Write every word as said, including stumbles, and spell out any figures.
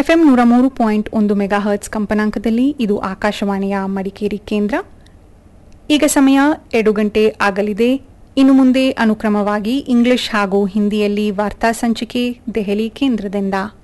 FM ನೂರ ಮೂರು point ಒಂದು ಮೆಗಾ ಹರ್ಟ್ಸ್ ಕಂಪನಾಂಕದಲ್ಲಿ ಇದು ಆಕಾಶವಾಣಿಯ ಮಡಿಕೇರಿ ಕೇಂದ್ರ. ಈಗ ಸಮಯ ಎರಡು ಗಂಟೆ ಆಗಲಿದೆ. ಇನ್ನು ಮುಂದೆ ಅನುಕ್ರಮವಾಗಿ ಇಂಗ್ಲಿಷ್ ಹಾಗೂ ಹಿಂದಿಯಲ್ಲಿ ವಾರ್ತಾ ಸಂಚಿಕೆ ದೆಹಲಿ ಕೇಂದ್ರದಿಂದ.